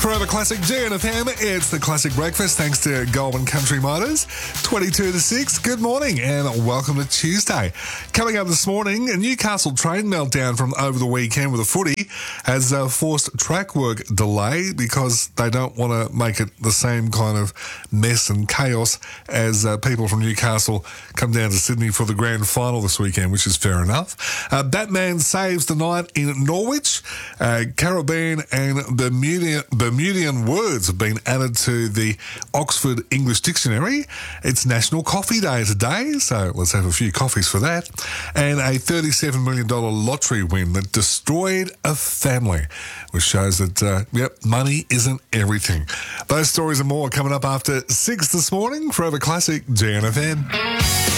Forever Classic GNFM. It's the Classic Breakfast thanks to Goldman Country Motors. 22 to 6. Good morning and welcome to Tuesday. Coming up this morning, a Newcastle train meltdown from over the weekend with a footy has forced track work delay because they don't want to make it the same kind of mess and chaos as people from Newcastle come down to Sydney for the grand final this weekend, which is fair enough. Batman saves the night in Norwich. Caribbean and Bermudian words have been added to the Oxford English Dictionary. It's National Coffee Day today, so let's have a few coffees for that. And a $37 million lottery win that destroyed a family, which shows that, money isn't everything. Those stories and more coming up after 6 this morning. Forever Classic GNFM.